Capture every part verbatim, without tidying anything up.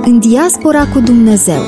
În diaspora cu Dumnezeu.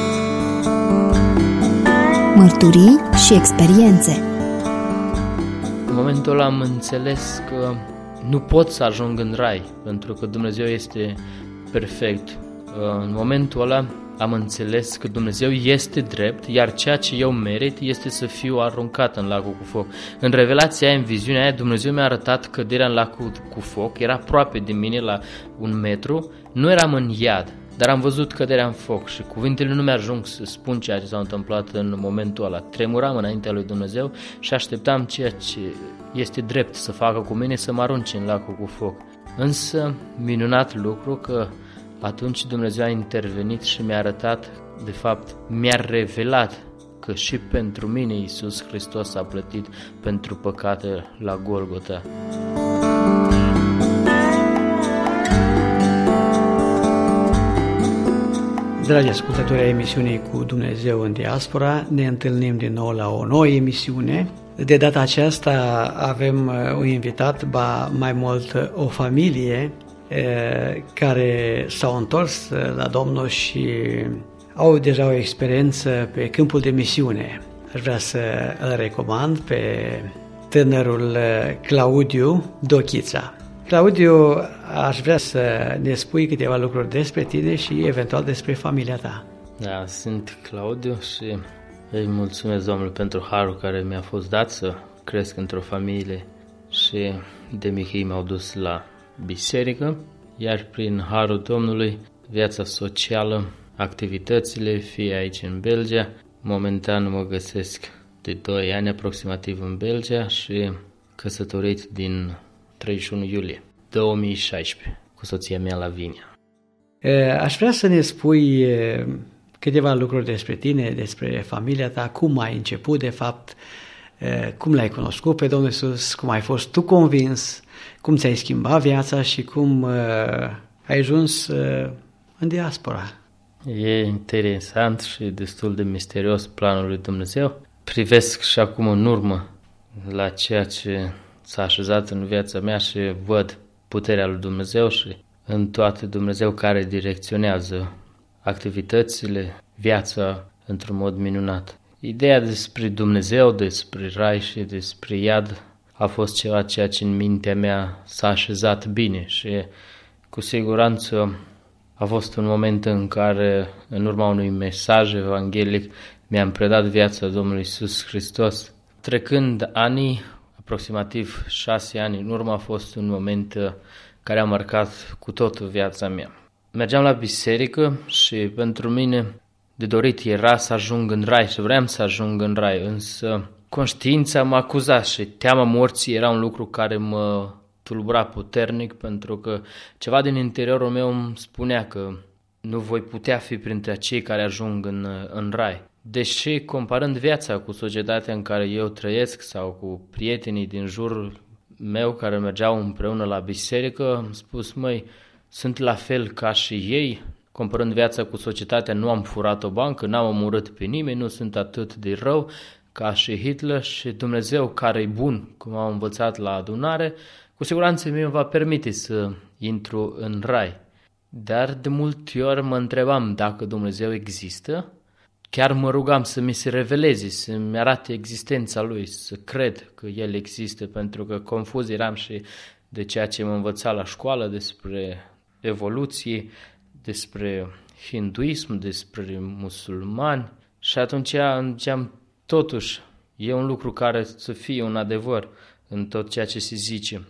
Mărturii și experiențe. În momentul ăla am înțeles că nu pot să ajung în rai, pentru că Dumnezeu este perfect. În momentul ăla am înțeles că Dumnezeu este drept, iar ceea ce eu merit este să fiu aruncat în lacul cu foc. În revelația aia, în viziunea aia, Dumnezeu mi-a arătat căderea în lacul cu foc, era aproape de mine la un metru, nu eram în iad, dar am văzut căderea în foc și cuvintele nu mi-ajung să spun ceea ce s-a întâmplat în momentul ăla. Tremuram înaintea lui Dumnezeu și așteptam ceea ce este drept să facă cu mine, să mă arunce în lacul cu foc. Însă, minunat lucru că atunci Dumnezeu a intervenit și mi-a arătat, de fapt, mi-a revelat că și pentru mine Iisus Hristos a plătit pentru păcate la Golgota. Dragi ascultători ai emisiunii Cu Dumnezeu în Diaspora, ne întâlnim din nou la o nouă emisiune. De data aceasta avem un invitat, ba mai mult o familie care s-au întors la Domnul și au deja o experiență pe câmpul de misiune. Aș vrea să îl recomand pe tânărul Claudiu Dochița. Claudiu, aș vrea să ne spui câteva lucruri despre tine și eventual despre familia ta. Da, sunt Claudiu și îi mulțumesc Domnului pentru harul care mi-a fost dat să cresc într-o familie și de mic ei m-au dus la biserică, iar prin harul Domnului, viața socială, activitățile, fie aici în Belgia. Momentan mă găsesc de doi ani aproximativ în Belgia și căsătorit din treizeci și unu iulie două mii șaisprezece cu soția mea Lavinia. Aș vrea să ne spui câteva lucruri despre tine, despre familia ta, cum ai început de fapt, cum l-ai cunoscut pe Domnul Iisus, cum ai fost tu convins, cum ți-ai schimbat viața și cum ai ajuns în diaspora. E interesant și destul de misterios planul lui Dumnezeu. Privesc și acum în urmă la ceea ce s-a așezat în viața mea și văd puterea lui Dumnezeu și în toate Dumnezeu care direcționează activitățile, viața într-un mod minunat. Ideea despre Dumnezeu, despre rai și despre iad a fost ceva ceea ce în mintea mea s-a așezat bine și cu siguranță a fost un moment în care, în urma unui mesaj evanghelic, mi-am predat viața Domnului Iisus Hristos. Trecând anii, aproximativ șase ani în urmă, a fost un moment care a marcat cu totul viața mea. Mergeam la biserică și pentru mine de dorit era să ajung în rai și vreau să ajung în rai, însă conștiința mă acuza și teama morții era un lucru care mă tulbura puternic, pentru că ceva din interiorul meu îmi spunea că nu voi putea fi printre cei care ajung în, în rai. Deși, comparând viața cu societatea în care eu trăiesc sau cu prietenii din jurul meu care mergeau împreună la biserică, am spus, măi, sunt la fel ca și ei. Comparând viața cu societatea, nu am furat o bancă, n-am omorât pe nimeni, nu sunt atât de rău ca și Hitler și Dumnezeu care e bun, cum am învățat la adunare, cu siguranță mi va permite să intru în rai. Dar de multe ori mă întrebam dacă Dumnezeu există, chiar mă rugam să mi se reveleze, să-mi arate existența Lui, să cred că El există, pentru că confuz eram și de ceea ce mă învăța la școală despre evoluție, despre hinduism, despre musulmani și atunci ziceam, totuși, e un lucru care să fie un adevăr în tot ceea ce se zice.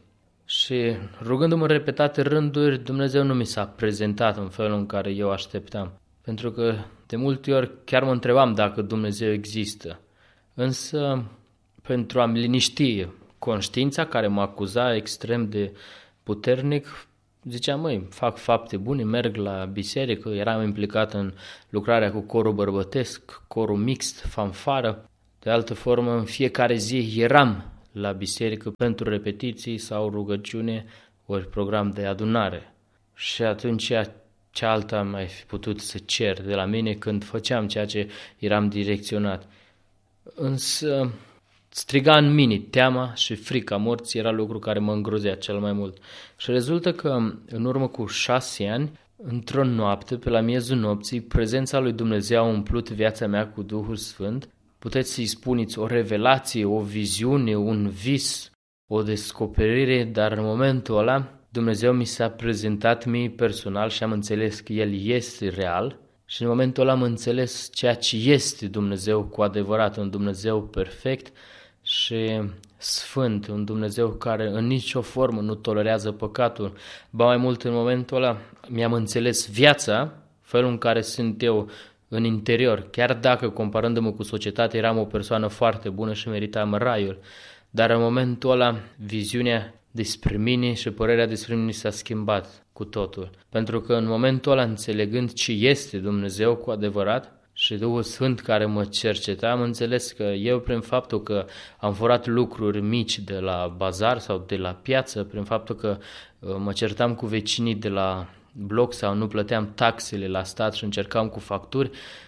Și rugându-mă în repetate rânduri, Dumnezeu nu mi s-a prezentat în felul în care eu așteptam. Pentru că de multe ori chiar mă întrebam dacă Dumnezeu există. Însă, pentru a-mi liniști conștiința care mă acuza extrem de puternic, ziceam, măi, fac fapte bune, merg la biserică, eram implicat în lucrarea cu corul bărbătesc, corul mixt, fanfară. De altă formă, în fiecare zi eram la biserică pentru repetiții sau rugăciune, ori program de adunare. Și atunci ce alta am mai fi putut să cer de la mine când făceam ceea ce eram direcționat. Însă striga în mine teama și frica morții era lucru care mă îngrozea cel mai mult. Și rezultă că în urmă cu șase ani într-o noapte, pe la miezul nopții, prezența lui Dumnezeu a umplut viața mea cu Duhul Sfânt. Puteți să-i spuneți o revelație, o viziune, un vis, o descoperire, dar în momentul ăla Dumnezeu mi s-a prezentat mie personal și am înțeles că El este real și în momentul ăla am înțeles ceea ce este Dumnezeu cu adevărat, un Dumnezeu perfect și sfânt, un Dumnezeu care în nicio formă nu tolerează păcatul. Ba mai mult, în momentul ăla mi-am înțeles viața, felul în care sunt eu în interior, chiar dacă comparându-mă cu societatea eram o persoană foarte bună și meritam raiul, dar în momentul ăla viziunea despre mine și părerea despre mine s-a schimbat cu totul. Pentru că în momentul ăla, înțelegând ce este Dumnezeu cu adevărat și Duhul Sfânt care mă cerceta, am înțeles că eu, prin faptul că am furat lucruri mici de la bazar sau de la piață, prin faptul că mă certam cu vecinii de la bloc sau nu plăteam taxele la stat și încercam cu facturi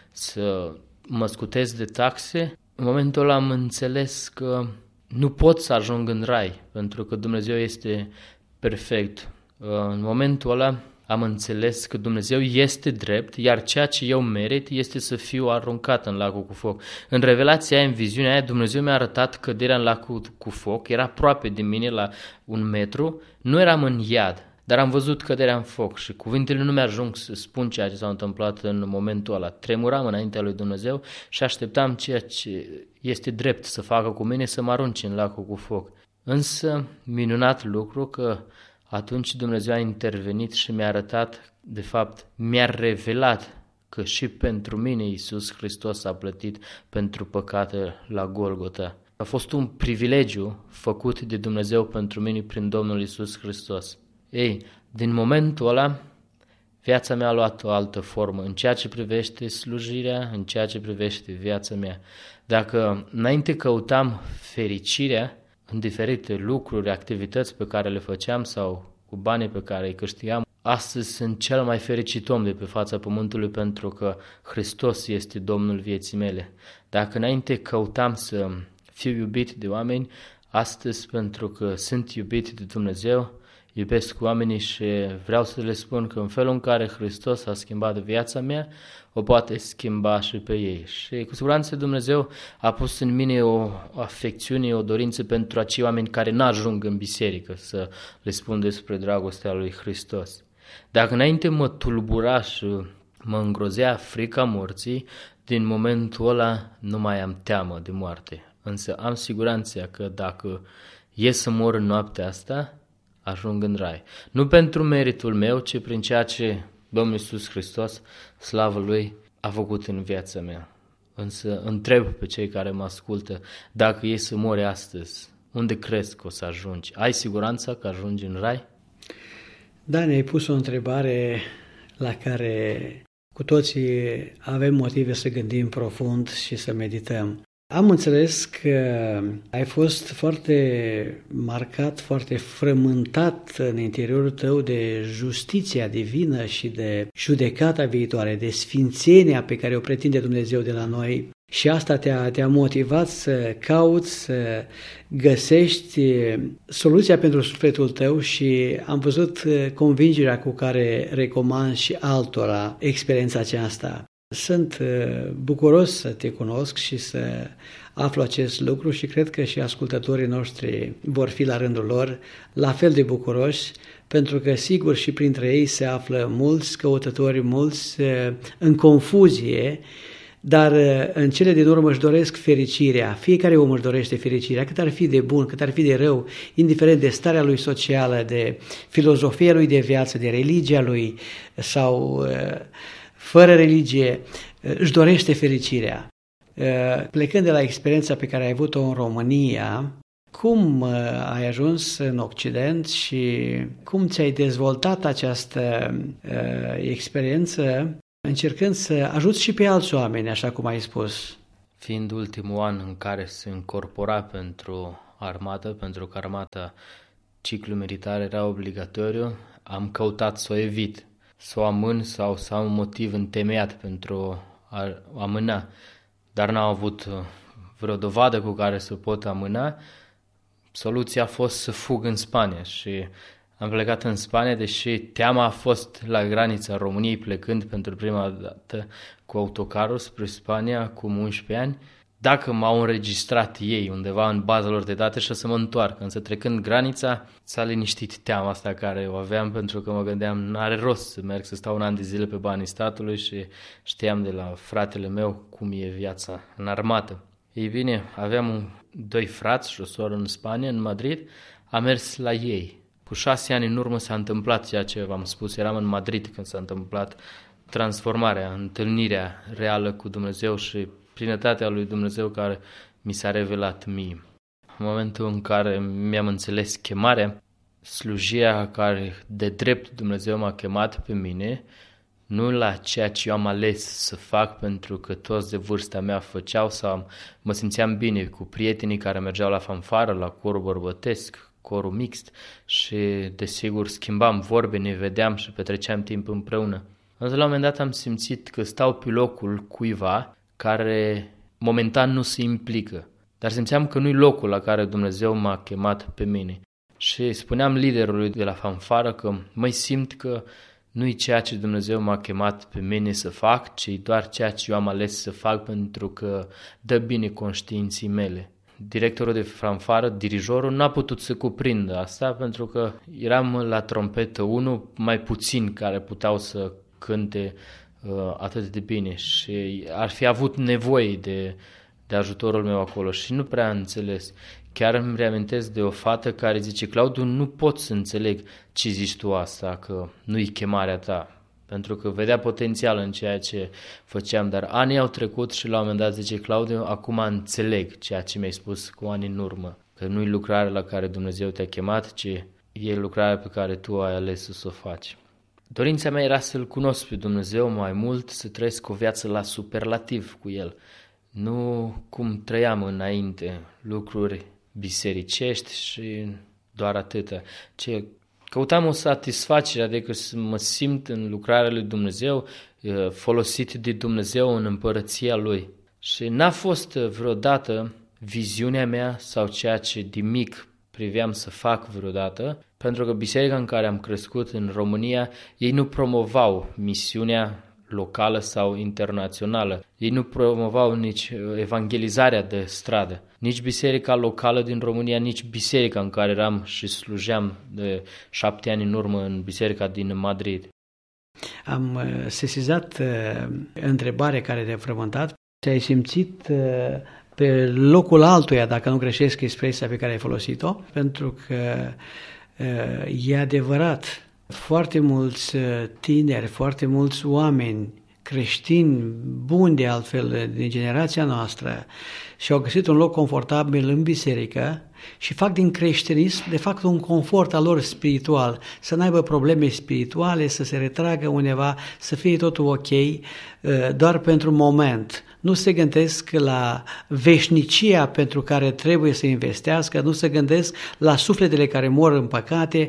să mă scutez de taxe, în momentul ăla am înțeles că nu pot să ajung în rai, pentru că Dumnezeu este perfect. În momentul ăla am înțeles că Dumnezeu este drept, iar ceea ce eu merit este să fiu aruncat în lacul cu foc. În revelația aia, în viziunea aia, Dumnezeu mi-a arătat căderea în lacul cu foc, era aproape de mine la un metru, nu eram în iad, dar am văzut căderea în foc și cuvintele nu mi-ajung să spun ceea ce s-a întâmplat în momentul ăla. Tremuram înaintea lui Dumnezeu și așteptam ceea ce este drept să facă cu mine, să mă arunce în lacul cu foc. Însă, minunat lucru că atunci Dumnezeu a intervenit și mi-a arătat, de fapt, mi-a revelat că și pentru mine Iisus Hristos a plătit pentru păcate la Golgota. A fost un privilegiu făcut de Dumnezeu pentru mine prin Domnul Iisus Hristos. Ei, din momentul ăla, viața mea a luat o altă formă în ceea ce privește slujirea, în ceea ce privește viața mea. Dacă înainte căutam fericirea în diferite lucruri, activități pe care le făceam sau cu banii pe care îi câștigam, astăzi sunt cel mai fericit om de pe fața pământului pentru că Hristos este Domnul vieții mele. Dacă înainte căutam să fiu iubit de oameni, astăzi pentru că sunt iubit de Dumnezeu, iubesc oamenii și vreau să le spun că în felul în care Hristos a schimbat viața mea, o poate schimba și pe ei. Și cu siguranță Dumnezeu a pus în mine o afecțiune, o dorință pentru acei oameni care n-ajung în biserică să le spun despre dragostea lui Hristos. Dacă înainte mă tulbura și mă îngrozea frica morții, din momentul ăla nu mai am teamă de moarte. Însă am siguranța că dacă e să mor în noaptea asta, ajung în rai. Nu pentru meritul meu, ci prin ceea ce Domnul Iisus Hristos, slavă Lui, a făcut în viața mea. Însă întreb pe cei care mă ascultă, dacă ei să mori astăzi, unde crezi că o să ajungi? Ai siguranța că ajungi în rai? Da, ne-ai pus o întrebare la care cu toții avem motive să gândim profund și să medităm. Am înțeles că ai fost foarte marcat, foarte frământat în interiorul tău de justiția divină și de judecata viitoare, de sfințenia pe care o pretinde Dumnezeu de la noi. Și asta te-a, te-a motivat să cauți, să găsești soluția pentru sufletul tău și am văzut convingerea cu care recomand și altora experiența aceasta. Sunt bucuros să te cunosc și să aflu acest lucru și cred că și ascultătorii noștri vor fi la rândul lor la fel de bucuroși, pentru că sigur și printre ei se află mulți căutători, mulți în confuzie, dar în cele din urmă își doresc fericirea. Fiecare om își dorește fericirea, cât ar fi de bun, cât ar fi de rău, indiferent de starea lui socială, de filozofia lui de viață, de religia lui sau fără religie, își dorește fericirea. Plecând de la experiența pe care ai avut-o în România, cum ai ajuns în Occident și cum ți-ai dezvoltat această experiență încercând să ajuți și pe alți oameni, așa cum ai spus? Fiind ultimul an în care se încorpora pentru armată, pentru că armata ciclul militar era obligatoriu, am căutat să o evit, să o amân sau să am un motiv întemeiat pentru a amâna, dar n-am avut vreo dovadă cu care să pot amâna. Soluția a fost să fug în Spania și Am plecat în Spania, deși teama a fost la granița României, plecând pentru prima dată cu autocarul spre Spania, cu unsprezece ani, dacă m-au înregistrat ei undeva în baza lor de date și o să mă întoarcă. Însă trecând granița, s-a liniștit teama asta care o aveam, pentru că mă gândeam, n-are rost să merg să stau un an de zile pe banii statului și știam de la fratele meu cum e viața în armată. Ei bine, aveam doi frați și o soră în Spania, în Madrid, am mers la ei. Cu șase ani în urmă s-a întâmplat ceea ce v-am spus, eram în Madrid când s-a întâmplat transformarea, întâlnirea reală cu Dumnezeu și plinătatea lui Dumnezeu care mi s-a revelat mie. În momentul în care mi-am înțeles chemarea, slujirea care de drept Dumnezeu m-a chemat pe mine, nu la ceea ce eu am ales să fac pentru că toți de vârsta mea făceau sau mă simțeam bine cu prietenii care mergeau la fanfară, la corul bărbătesc, corul mixt și desigur schimbam vorbe, ne vedeam și petreceam timp împreună. Însă la un moment dat am simțit că stau pe locul cuiva care momentan nu se implică, dar simțeam că nu-i locul la care Dumnezeu m-a chemat pe mine. Și spuneam liderului de la fanfară că măi simt că nu-i ceea ce Dumnezeu m-a chemat pe mine să fac, ci doar ceea ce eu am ales să fac pentru că dă bine conștiinții mele. Directorul de fanfară, dirijorul, n-a putut să cuprindă asta pentru că eram la trompetă unu, mai puțin care puteau să cânte uh, atât de bine și ar fi avut nevoie de, de ajutorul meu acolo și nu prea am înțeles. Chiar îmi reamintesc de o fată care zice, Claudiu, nu pot să înțeleg ce zici tu asta, că nu-i chemarea ta. Pentru că vedea potențial în ceea ce făceam, dar anii au trecut și la un moment dat zice, Claudiu, acum înțeleg ceea ce mi-ai spus cu ani în urmă. Că nu-i lucrarea la care Dumnezeu te-a chemat, ci e lucrarea pe care tu ai ales să o faci. Dorința mea era să-L cunosc pe Dumnezeu mai mult, să trăiesc o viață la superlativ cu El. Nu cum trăiam înainte, lucruri bisericești și doar atâta. Ce căutam o satisfacere, adică să mă simt în lucrarea lui Dumnezeu, folosit de Dumnezeu în împărăția Lui. Și n-a fost vreodată viziunea mea sau ceea ce de mic priveam să fac vreodată, pentru că biserica în care am crescut în România, ei nu promovau misiunea locală sau internațională. Ei nu promovau nici evangelizarea de stradă, nici biserica locală din România, nici biserica în care eram și slujeam de șapte ani în urmă în biserica din Madrid. Am sesizat uh, întrebarea care te-a frământat. Te-ai simțit uh, pe locul altuia, dacă nu greșesc expresia pe care ai folosit-o, pentru că uh, e adevărat. Foarte mulți tineri, foarte mulți oameni creștini buni de altfel din generația noastră și-au găsit un loc confortabil în biserică și fac din creștinism de fapt un confort al lor spiritual, să n-aibă probleme spirituale, să se retragă undeva, să fie totul ok, doar pentru moment. Nu se gândesc la veșnicia pentru care trebuie să investească, nu se gândesc la sufletele care mor în păcate,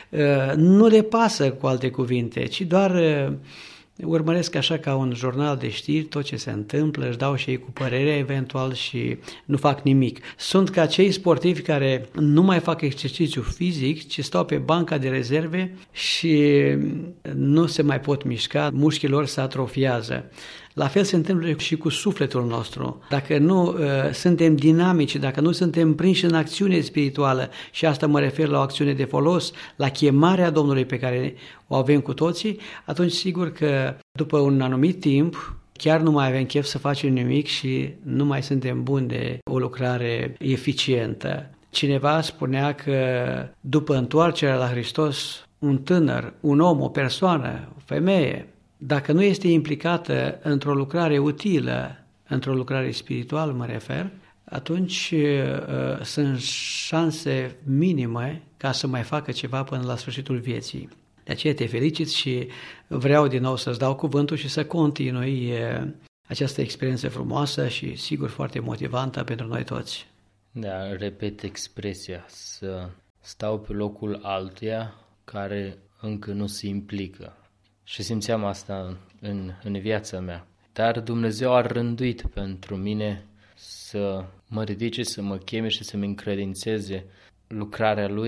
nu le pasă, cu alte cuvinte, ci doar urmăresc așa ca un jurnal de știri tot ce se întâmplă, își dau și ei cu părere eventual și nu fac nimic. Sunt ca cei sportivi care nu mai fac exercițiu fizic, ci stau pe banca de rezerve și nu se mai pot mișca, mușchii lor se atrofiază. La fel se întâmplă și cu sufletul nostru. Dacă nu uh, suntem dinamici, dacă nu suntem prinși în acțiune spirituală, și asta mă refer la o acțiune de folos, la chemarea Domnului pe care o avem cu toții, atunci sigur că după un anumit timp chiar nu mai avem chef să facem nimic și nu mai suntem buni de o lucrare eficientă. Cineva spunea că după întoarcerea la Hristos, un tânăr, un om, o persoană, o femeie, dacă nu este implicată într-o lucrare utilă, într-o lucrare spirituală, mă refer, atunci uh, sunt șanse minime ca să mai facă ceva până la sfârșitul vieții. De aceea te felicit și vreau din nou să-ți dau cuvântul și să continui uh, această experiență frumoasă și sigur foarte motivantă pentru noi toți. Da, repet expresia, să stau pe locul altuia care încă nu se implică. Și simțeam asta în, în viața mea. Dar Dumnezeu a rânduit pentru mine să mă ridice, să mă cheme și să-mi încredințeze lucrarea Lui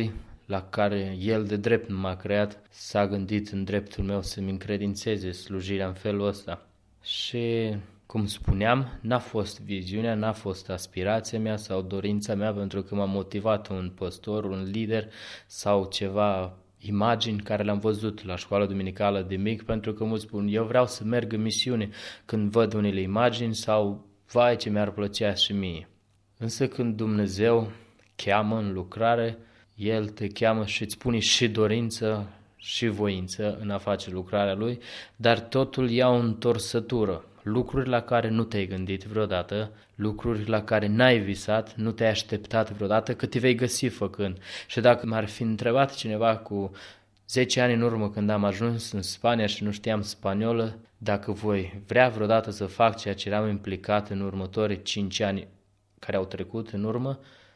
la care El de drept m-a creat, s-a gândit în dreptul meu să-mi încredințeze slujirea în felul ăsta. Și, cum spuneam, n-a fost viziunea, n-a fost aspirația mea sau dorința mea, pentru că m-a motivat un păstor, un lider sau ceva, imagini care le-am văzut la școala duminicală de mic, pentru că mulți spun, eu vreau să merg în misiune când văd unele imagini sau, vai ce mi-ar plăcea și mie. Însă când Dumnezeu cheamă în lucrare, El te cheamă și îți pune și dorință și voință în a face lucrarea Lui, dar totul ia o întorsătură. Lucruri la care nu te-ai gândit vreodată, lucruri la care n-ai visat, nu te-ai așteptat vreodată că te vei găsi făcând. Și dacă m-ar fi întrebat cineva cu zece ani în urmă când am ajuns în Spania și nu știam spaniolă, dacă voi vrea vreodată să fac ceea ce eram implicat în următorii cinci ani care au trecut în urmă,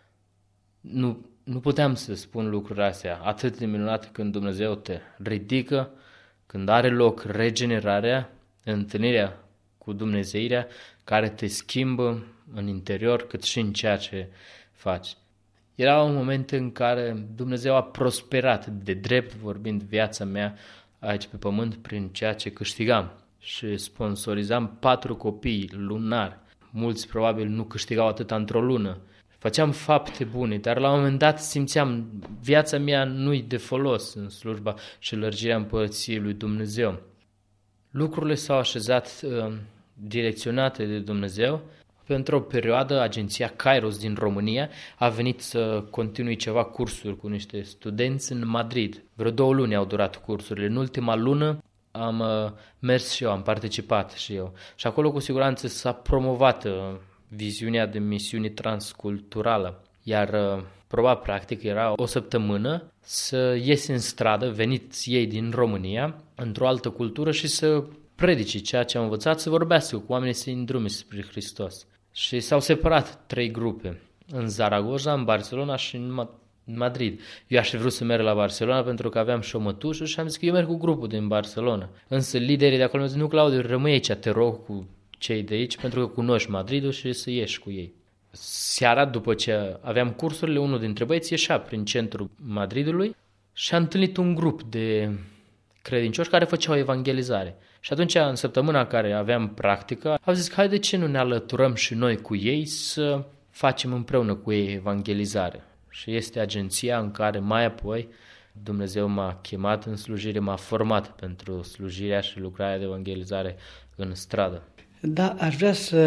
nu, nu puteam să spun lucrurile astea. Atât de minunat când Dumnezeu te ridică, când are loc regenerarea, întâlnirea cu Dumnezeirea care te schimbă în interior cât și în ceea ce faci. Era un moment în care Dumnezeu a prosperat de drept vorbind viața mea aici pe pământ prin ceea ce câștigam și sponsorizam patru copii lunari. Mulți probabil nu câștigau atâta într-o lună. Făceam fapte bune, dar la un moment dat simțeam viața mea nu-i de folos în slujba și lărgirea împărăției lui Dumnezeu. Lucrurile s-au așezat uh, direcționate de Dumnezeu. Pentru o perioadă, agenția Kairos din România a venit să continui ceva cursuri cu niște studenți în Madrid. Vreo două luni au durat cursurile. În ultima lună am uh, mers și eu, am participat și eu. Și acolo cu siguranță s-a promovat uh, viziunea de misiune transculturală. Iar uh, proba practic era o săptămână să iesi în stradă, veniți ei din România, într-o altă cultură și să predice ceea ce am învățat, să vorbească cu oamenii, să-i îndrume spre Hristos. Și s-au separat trei grupe, în Zaragoza, în Barcelona și în Madrid. Eu aș fi vrut să merg la Barcelona pentru că aveam și o mătușă și am zis că eu merg cu grupul din Barcelona. Însă liderii de acolo mi-au zis, nu, Claudiu, rămâi aici, te rog, cu cei de aici, pentru că cunoști Madridul și să ieși cu ei. Seara, după ce aveam cursurile, unul dintre băieți ieșea prin centrul Madridului și a întâlnit un grup de credincioși care făceau evangelizare. Și atunci, în săptămâna în care aveam practică, au zis că hai de ce nu ne alăturăm și noi cu ei să facem împreună cu ei evangelizare. Și este agenția în care mai apoi Dumnezeu m-a chemat în slujire, m-a format pentru slujirea și lucrarea de evangelizare în stradă. Da, aș vrea să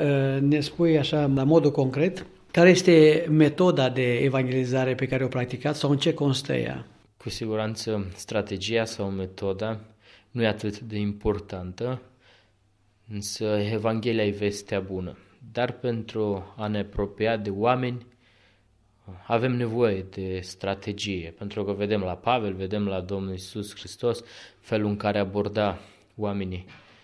ne spui așa, la modul concret, care este metoda de evangelizare pe care o practicați sau în ce constă ea? Cu siguranță, strategia sau metoda nu e atât de importantă, însă Evanghelia e vestea bună. Dar pentru a ne apropia de oameni, avem nevoie de strategie, pentru că vedem la Pavel, vedem la Domnul Iisus Hristos felul în care aborda oamenii.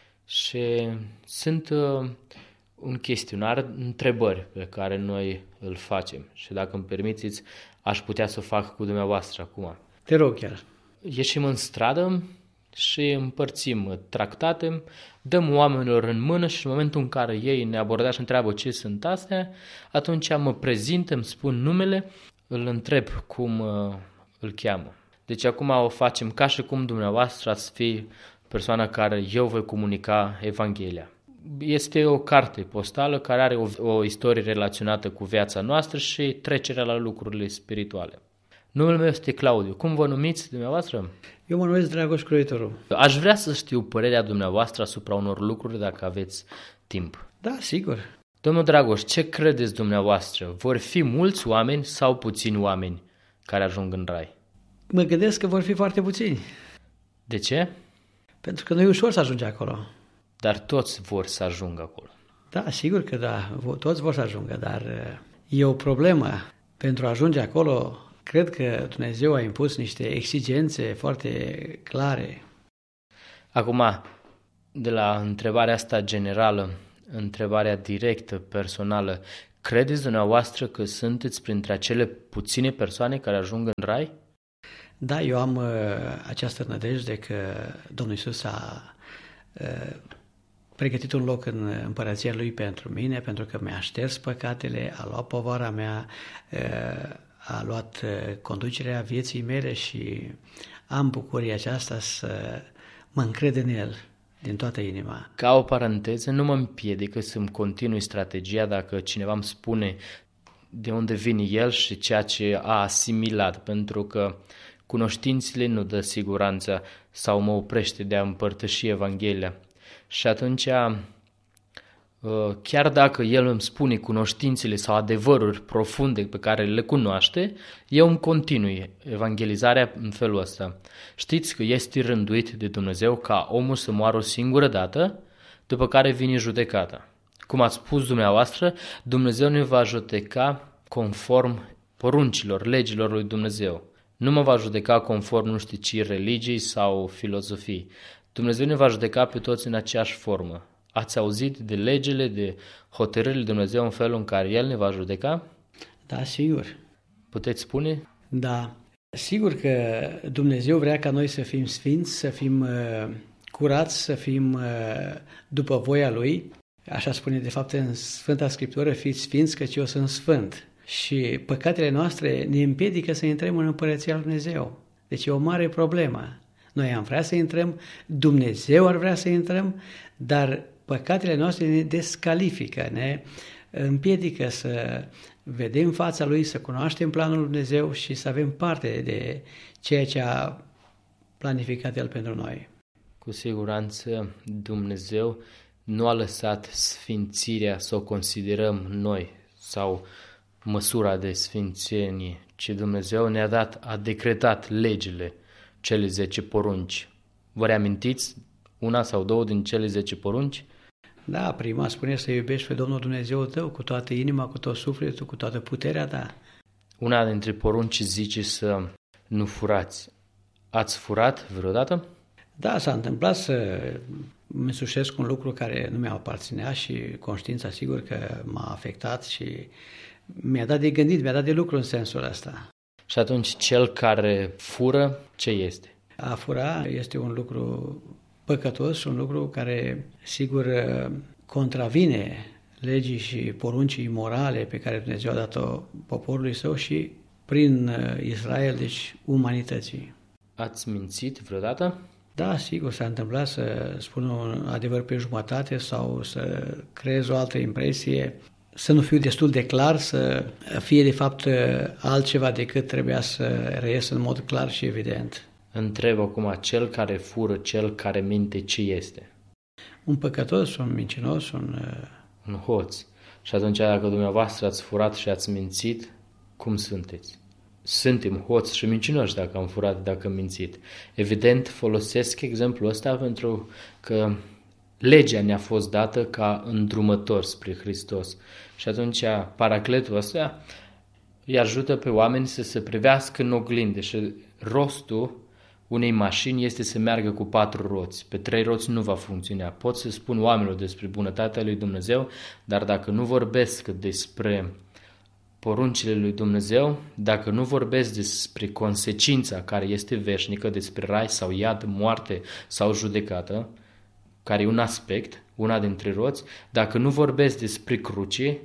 Și sunt uh, un chestionar, întrebări pe care noi îl facem. Și dacă îmi permiteți, aș putea să o fac cu dumneavoastră acum. Te rog chiar. Ieșim în stradă și împărțim tractate, dăm oamenilor în mână și în momentul în care ei ne abordează și întreabă ce sunt astea, atunci mă prezint, îmi spun numele, îl întreb cum uh, îl cheamă. Deci acum o facem ca și cum dumneavoastră ați fi persoana care eu voi comunica Evanghelia. Este o carte postală care are o, o istorie relaționată cu viața noastră și trecerea la lucrurile spirituale. Numele meu este Claudiu. Cum vă numiți dumneavoastră? Eu mă numesc Dragoș Croitorul. Aș vrea să știu părerea dumneavoastră asupra unor lucruri dacă aveți timp. Da, sigur. Domnul Dragoș, ce credeți dumneavoastră? Vor fi mulți oameni sau puțini oameni care ajung în rai? Mă gândesc că vor fi foarte puțini. De ce? Pentru că nu e ușor să ajungi acolo. Dar toți vor să ajungă acolo. Da, sigur că da, toți vor să ajungă, dar e o problemă. Pentru a ajunge acolo, cred că Dumnezeu a impus niște exigențe foarte clare. Acum, de la întrebarea asta generală, întrebarea directă, personală, credeți dumneavoastră că sunteți printre acele puține persoane care ajung în rai? Da, eu am uh, această nădejde că Domnul Iisus a uh, pregătit un loc în împărăția Lui pentru mine, pentru că mi-a șters păcatele, a luat povara mea, uh, a luat conducerea vieții mele și am bucuria aceasta să mă încred în El din toată inima. Ca o paranteză, nu mă împiedică să-mi continui strategia dacă cineva îmi spune de unde vine el și ceea ce a asimilat, pentru că cunoștințele nu dă siguranța sau mă oprește de a împărtăși Evanghelia. Și atunci, chiar dacă el îmi spune cunoștințele sau adevăruri profunde pe care le cunoaște, eu îmi continui evangelizarea în felul ăsta. Știți că este rânduit de Dumnezeu ca omul să moară o singură dată, după care vine judecata. Cum ați spus dumneavoastră, Dumnezeu ne va judeca conform poruncilor, legilor lui Dumnezeu. Nu mă va judeca conform nu știu ce religii sau filozofii. Dumnezeu ne va judeca pe toți în aceeași formă. Ați auzit de legile, de hotărârile lui Dumnezeu în felul în care El ne va judeca? Da, sigur. Puteți spune? Da. Sigur că Dumnezeu vrea ca noi să fim sfinți, să fim uh, curați, să fim uh, după voia Lui. Așa spune de fapt în Sfânta Scriptură, fiți sfinți căci eu sunt sfânt. Și păcatele noastre ne împiedică să intrăm în Împărăția lui Dumnezeu. Deci e o mare problemă. Noi am vrea să intrăm, Dumnezeu ar vrea să intrăm, dar păcatele noastre ne descalifică, ne împiedică să vedem fața Lui, să cunoaștem planul lui Dumnezeu și să avem parte de ceea ce a planificat El pentru noi. Cu siguranță Dumnezeu nu a lăsat sfințirea să o considerăm noi sau măsura de sfințenie, ci Dumnezeu ne-a dat, a decretat legile, cele zece porunci. Vă reamintiți una sau două din cele zece porunci? Da, prima spune să iubești pe Domnul Dumnezeul tău cu toată inima, cu tot sufletul, cu toată puterea ta. Una dintre porunci zice să nu furați. Ați furat vreodată? Da, s-a întâmplat să însușesc un lucru care nu mi-a aparținea și conștiința sigur că m-a afectat și mi-a dat de gândit, mi-a dat de lucru în sensul ăsta. Și atunci cel care fură, ce este? A fura este un lucru păcătos, un lucru care sigur contravine legii și poruncii morale pe care Dumnezeu a dat-o poporului său și prin Israel, deci umanității. Ați mințit vreodată? Da, sigur, s-a întâmplat să spun un adevăr pe jumătate sau să creez o altă impresie, să nu fiu destul de clar, să fie de fapt altceva decât trebuia să reiasă în mod clar și evident. Întreb acum, cel care fură, cel care minte, ce este? Un păcătos, un mincinos, un... Un hoț. Și atunci dacă dumneavoastră ați furat și ați mințit, cum sunteți? Suntem hoți și mincinoși dacă am furat, dacă am mințit. Evident, folosesc exemplul ăsta pentru că legea ne-a fost dată ca îndrumător spre Hristos. Și atunci paracletul ăsta îi ajută pe oameni să se privească în oglindă și rostul unei mașini este să meargă cu patru roți. Pe trei roți nu va funcționa. Pot să spun oamenilor despre bunătatea lui Dumnezeu, dar dacă nu vorbesc despre poruncile lui Dumnezeu, dacă nu vorbesc despre consecința care este veșnică, despre rai sau iad, moarte sau judecată, care e un aspect, una dintre roți, dacă nu vorbesc despre cruce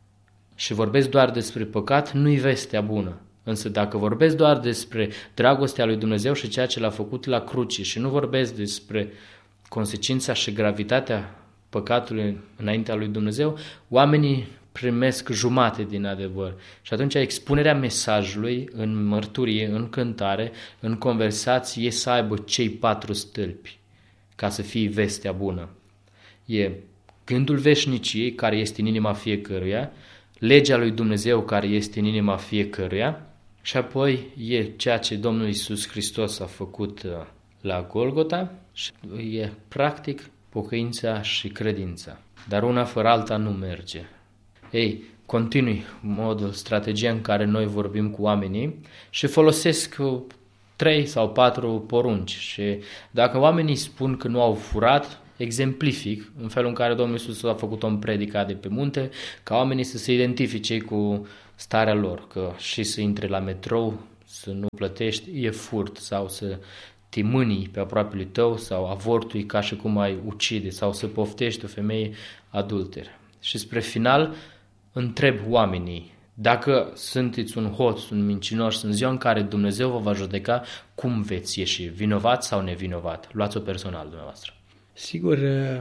și vorbesc doar despre păcat, nu-i vestea bună. Însă dacă vorbesc doar despre dragostea lui Dumnezeu și ceea ce l-a făcut la cruce și nu vorbesc despre consecința și gravitatea păcatului înaintea lui Dumnezeu, oamenii primesc jumate din adevăr. Și atunci expunerea mesajului în mărturie, în cântare, în conversație e să aibă cei patru stâlpi ca să fie vestea bună. E gândul veșniciei care este în inima fiecăruia, legea lui Dumnezeu care este în inima fiecăruia și apoi e ceea ce Domnul Iisus Hristos a făcut la Golgota și e practic pocăința și credința. Dar una fără alta nu merge. Ei, continui modul, strategia în care noi vorbim cu oamenii și folosesc trei sau patru porunci și dacă oamenii spun că nu au furat, exemplific în felul în care Domnul Iisus a făcut-o în predica de pe munte, ca oamenii să se identifice cu starea lor, că și să intre la metrou, să nu plătești, e furt, sau să te mânii pe aproapele tău, sau avortul ca și cum ai ucide, sau să poftești o femeie adulteră. Și spre final întreb oamenii Dacă sunteți un hoț, un mincinoș, în ziua în care Dumnezeu vă va judeca, cum veți ieși? Vinovat sau nevinovat? Luați-o personal dumneavoastră. Sigur,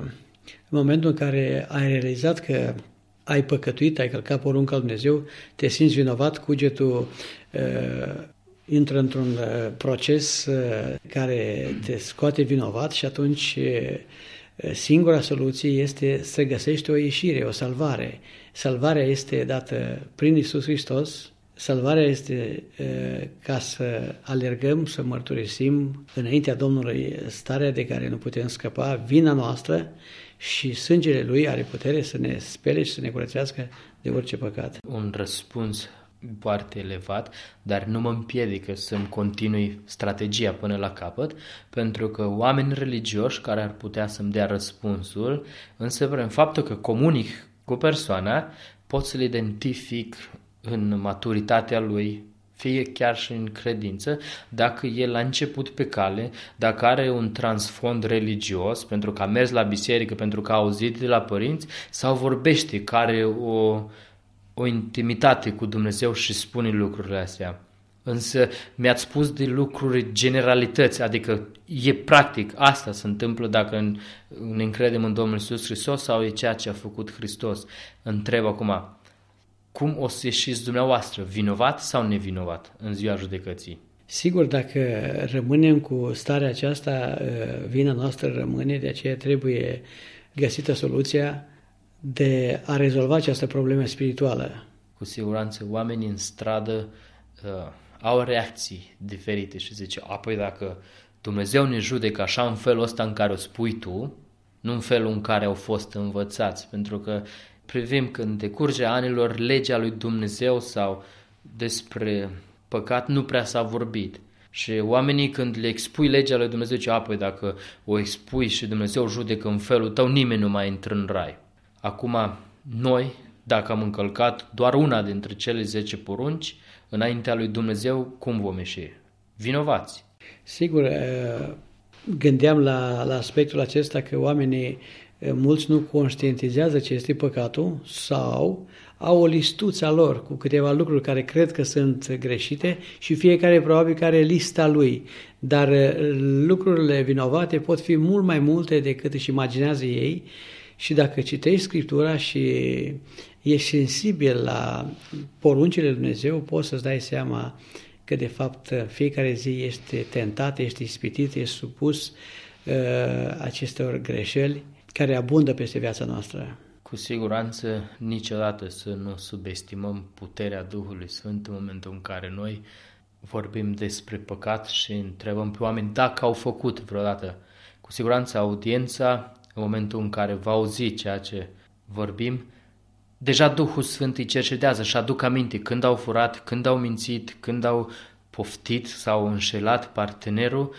în momentul în care ai realizat că ai păcătuit, ai călcat porunca lui Dumnezeu, te simți vinovat, cugetul uh, intră într-un uh, proces uh, care te scoate vinovat și atunci uh, singura soluție este să găsești o ieșire, o salvare. Salvarea este dată prin Iisus Hristos. Salvarea este uh, ca să alergăm, să mărturisim înaintea Domnului starea de care nu putem scăpa, vina noastră, și sângele Lui are putere să ne spele și să ne curățească de orice păcat. Un răspuns foarte elevat, dar nu mă împiedică să-mi continui strategia până la capăt, pentru că oameni religioși care ar putea să-mi dea răspunsul, însă prin faptul că comunic cu persoana, pot să-l identific în maturitatea lui, fie chiar și în credință, dacă el a început pe cale, dacă are un transfond religios, pentru că a mers la biserică, pentru că a auzit de la părinți, sau vorbește, că are o, o intimitate cu Dumnezeu și spune lucrurile astea. Însă mi-ați spus de lucruri generalități, adică e practic, asta se întâmplă dacă ne încredem în Domnul Iisus Hristos sau e ceea ce a făcut Hristos. Întreb acum, cum o să ieșiți dumneavoastră, vinovat sau nevinovat în ziua judecății? Sigur, dacă rămânem cu starea aceasta, vina noastră rămâne, de aceea trebuie găsită soluția de a rezolva această problemă spirituală. Cu siguranță oamenii în stradă uh, au reacții diferite și zice, apoi dacă Dumnezeu ne judecă așa în felul ăsta în care o spui tu, nu în felul în care au fost învățați, pentru că privim când decurge anilor legea lui Dumnezeu sau despre păcat nu prea s-a vorbit. Și oamenii când le expui legea lui Dumnezeu, zice, apoi dacă o expui și Dumnezeu judecă în felul tău, nimeni nu mai intră în rai. Acum, noi, dacă am încălcat doar una dintre cele zece porunci, înaintea lui Dumnezeu, cum vom ieși? Vinovați. Sigur, gândeam la, la aspectul acesta că oamenii mulți nu conștientizează ce este păcatul sau au o listuță a lor cu câteva lucruri care cred că sunt greșite și fiecare probabil că are lista lui. Dar lucrurile vinovate pot fi mult mai multe decât își imaginează ei și dacă citești Scriptura și ești sensibil la poruncile lui Dumnezeu, poți să-ți dai seama că de fapt fiecare zi este tentat, ești ispitit, ești supus uh, acestor greșeli care abundă peste viața noastră. Cu siguranță niciodată să nu subestimăm puterea Duhului Sfânt în momentul în care noi vorbim despre păcat și întrebăm pe oameni dacă au făcut vreodată. Cu siguranță audiența, în momentul în care va auzi ceea ce vorbim, deja Duhul Sfânt îi cercetează și aduc aminte când au furat, când au mințit, când au poftit sau înșelat partenerul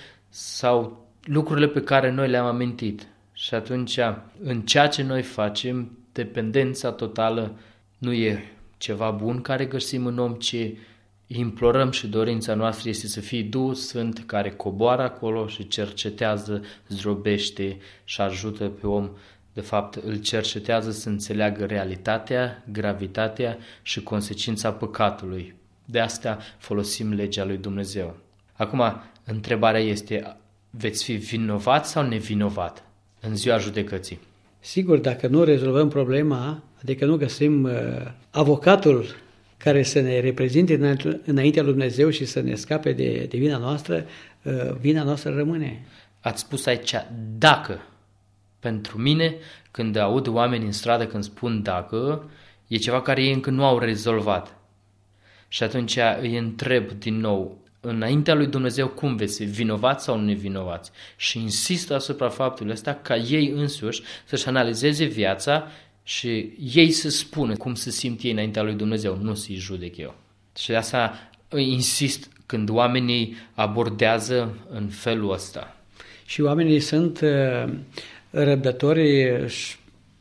sau lucrurile pe care noi le-am amintit. Și atunci, în ceea ce noi facem, dependența totală nu e ceva bun care găsim în om, ci implorăm și dorința noastră este să fie Duhul Sfânt care coboară acolo și cercetează, zdrobește și ajută pe om. De fapt, îl cercetează să înțeleagă realitatea, gravitatea și consecința păcatului. De asta folosim legea lui Dumnezeu. Acum, întrebarea este, veți fi vinovat sau nevinovat în ziua judecății? Sigur, dacă nu rezolvăm problema, adică nu găsim uh, avocatul care să ne reprezinte înaintea lui Dumnezeu și să ne scape de, de vina noastră, uh, vina noastră rămâne. Ați spus aici, dacă. Pentru mine, când aud oameni în stradă când spun dacă, e ceva care ei încă nu au rezolvat. Și atunci îi întreb din nou, înaintea lui Dumnezeu cum veți fi, vinovați sau nevinovați? Și insist asupra faptului ăsta ca ei însuși să-și analizeze viața și ei să spună cum se simt ei înaintea lui Dumnezeu, nu să-i judec eu. Și de asta insist când oamenii abordează în felul ăsta. Și oamenii sunt uh, răbdători, își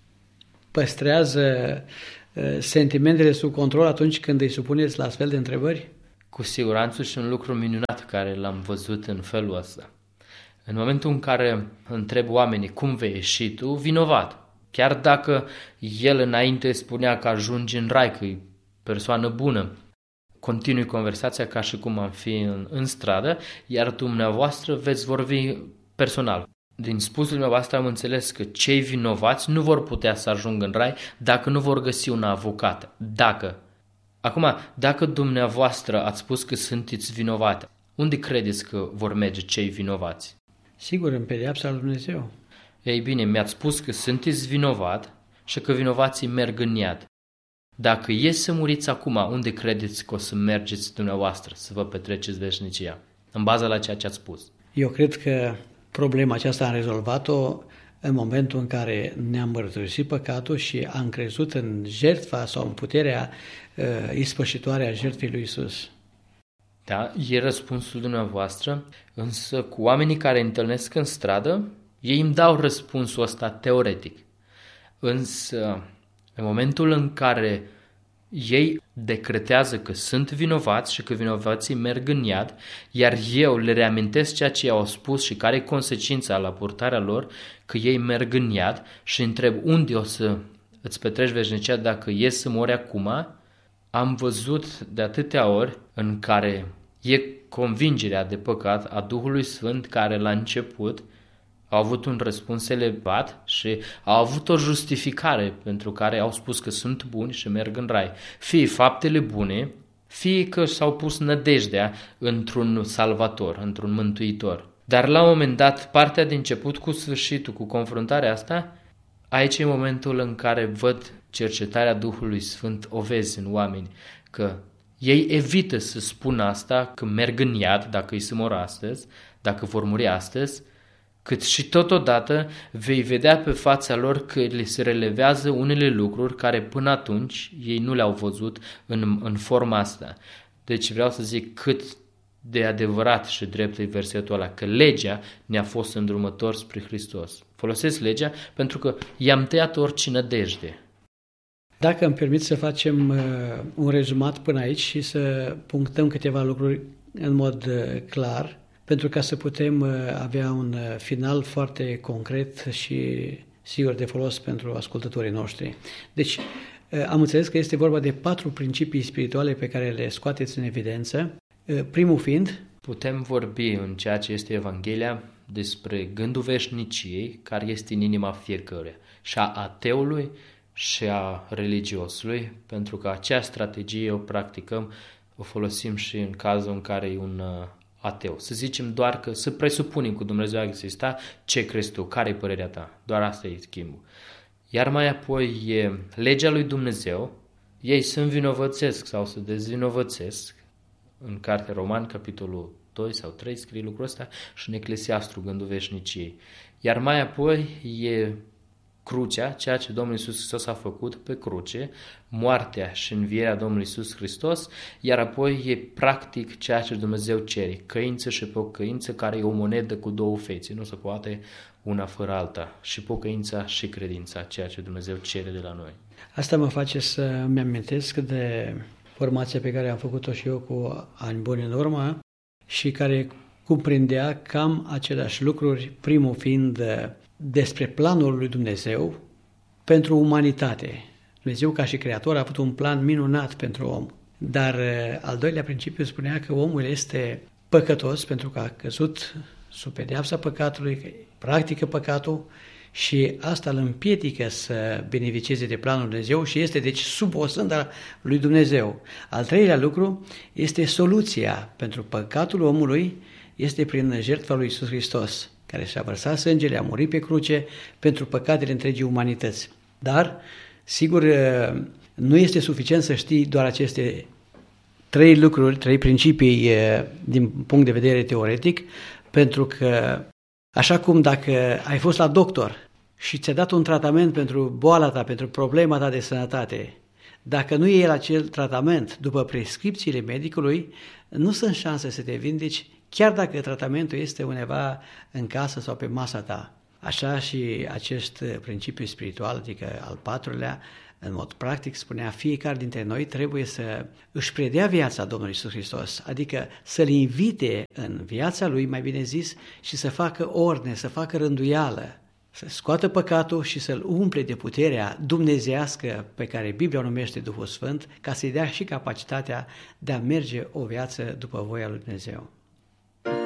păstrează uh, sentimentele sub control atunci când îi supuneți la astfel de întrebări? Cu siguranță și un lucru minunat care l-am văzut în felul ăsta. În momentul în care întreb oamenii cum vei ieși tu, vinovat. Chiar dacă el înainte spunea că ajungi în rai, că e persoană bună. Continui conversația ca și cum am fi în, în stradă, iar dumneavoastră veți vorbi personal. Din spusul dumneavoastră am înțeles că cei vinovați nu vor putea să ajungă în rai dacă nu vor găsi un avocat. Dacă. Acum, dacă dumneavoastră ați spus că sunteți vinovați, unde credeți că vor merge cei vinovați? Sigur, în pedeapsa lui Dumnezeu. Ei bine, mi-ați spus că sunteți vinovat și că vinovații merg în iad. Dacă e să muriți acum, unde credeți că o să mergeți dumneavoastră să vă petreceți veșnicia? În baza la ceea ce ați spus. Eu cred că problema aceasta am rezolvat-o în momentul în care ne-am mărturisit păcatul și am crezut în jertfa sau în puterea uh, ispășitoare a jertfei lui Iisus. Da, e răspunsul dumneavoastră, însă cu oamenii care întâlnesc în stradă, ei îmi dau răspunsul ăsta teoretic. Însă, în momentul în care ei decretează că sunt vinovați și că vinovații merg în iad, iar eu le reamintesc ceea ce au spus și care e consecința la purtarea lor, că ei merg în iad și întreb unde o să îți petreci veșnicia dacă ies să mori acum, am văzut de atâtea ori în care e convingerea de păcat a Duhului Sfânt care la început au avut un răspuns elevat și au avut o justificare pentru care au spus că sunt buni și merg în rai. Fie faptele bune, fie că s-au pus nădejdea într-un salvator, într-un mântuitor. Dar la un moment dat, partea de început cu sfârșitul, cu confruntarea asta, aici e momentul în care văd cercetarea Duhului Sfânt, o vezi în oameni, că ei evită să spună asta, că merg în iad dacă îi se mor astăzi, dacă vor muri astăzi, cât și totodată vei vedea pe fața lor că le se relevează unele lucruri care până atunci ei nu le-au văzut în, în forma asta. Deci vreau să zic cât de adevărat și drept e versetul ăla, că legea ne-a fost îndrumător spre Hristos. Folosesc legea pentru că i-am tăiat orice nădejde. Dacă îmi permit să facem uh, un rezumat până aici și să punctăm câteva lucruri în mod uh, clar, pentru ca să putem uh, avea un uh, final foarte concret și sigur de folos pentru ascultătorii noștri. Deci, uh, am înțeles că este vorba de patru principii spirituale pe care le scoateți în evidență. Uh, primul fiind... Putem vorbi în ceea ce este Evanghelia despre gândul veșniciei care este în inima fiecăruia, și a ateului și a religiosului, pentru că acea strategie o practicăm, o folosim și în cazul în care e un uh, ateu. Să zicem doar că, să presupunem că Dumnezeu a existat, ce crezi tu, care e părerea ta? Doar asta e schimbul. Iar mai apoi e legea lui Dumnezeu, ei se învinovățesc sau se dezvinovățesc, în Cartea Roman, capitolul doi sau trei, scrie lucrul ăsta, și în Eclesiastru, gândul veșniciei. Iar mai apoi e crucea, ceea ce Domnul Iisus Hristos a făcut pe cruce, moartea și învierea Domnului Iisus Hristos, iar apoi e practic ceea ce Dumnezeu cere, căință și pocăință, care e o monedă cu două fețe, nu se poate una fără alta, și pocăința și credința, ceea ce Dumnezeu cere de la noi. Asta mă face să-mi amintesc de formația pe care am făcut-o și eu cu ani buni în urmă și care cuprindea cam aceleași lucruri, primul fiind despre planul lui Dumnezeu pentru umanitate. Dumnezeu ca și creator a avut un plan minunat pentru om, dar al doilea principiu spunea că omul este păcătos pentru că a căzut sub pedeapsa păcatului, că practică păcatul și asta îl împiedică să beneficieze de planul lui Dumnezeu și este deci sub osânda lui Dumnezeu. Al treilea lucru este soluția pentru păcatul omului, este prin jertfa lui Iisus Hristos, care și-a vărsat sângele, a murit pe cruce pentru păcatele întregii umanități. Dar, sigur, nu este suficient să știi doar aceste trei lucruri, trei principii din punct de vedere teoretic, pentru că, așa cum dacă ai fost la doctor și ți-a dat un tratament pentru boala ta, pentru problema ta de sănătate, dacă nu iei acel tratament după prescripțiile medicului, nu sunt șanse să te vindeci, chiar dacă tratamentul este undeva în casă sau pe masa ta. Așa și acest principiu spiritual, adică al patrulea, în mod practic spunea, fiecare dintre noi trebuie să își predea viața Domnului Iisus Hristos, adică să-L invite în viața Lui, mai bine zis, și să facă ordine, să facă rânduială, să scoată păcatul și să-l umple de puterea dumnezeiască pe care Biblia o numește Duhul Sfânt, ca să-i dea și capacitatea de a merge o viață după voia lui Dumnezeu.